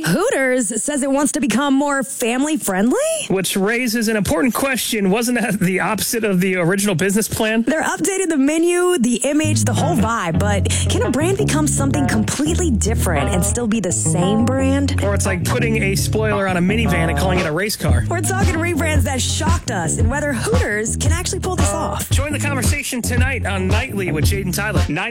Hooters says it wants to become more family-friendly? Which raises an important question. Wasn't that the opposite of the original business plan? They're updating the menu, the image, the whole vibe, but can a brand become something completely different and still be the same brand? Or it's like putting a spoiler on a minivan and calling it a race car. We're talking rebrands that shocked us and whether Hooters can actually pull this off. Join the conversation tonight on Nightly with Jade and Tyler.